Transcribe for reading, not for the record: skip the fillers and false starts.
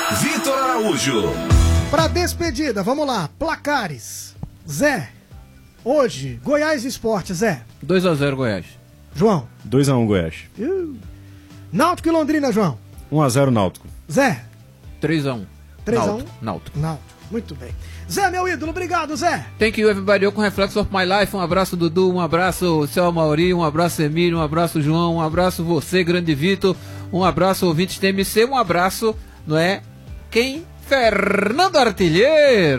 Vitor Araújo. Pra despedida, vamos lá. Placares. Zé, hoje, Goiás Esporte, Zé. 2-0 Goiás. João. 2-1 Goiás. Náutico e Londrina, João. 1-0 Náutico. Zé. 3-1. 3-1. Náutico. Muito bem. Zé, meu ídolo, obrigado, Zé. Thank you everybody, com Reflex of My Life. Um abraço Dudu, um abraço Seu Amauri, um abraço Emílio, um abraço João, um abraço você, grande Vitor, um abraço ouvintes TMC, um abraço, não é? Quem? Fernando Artilheiro.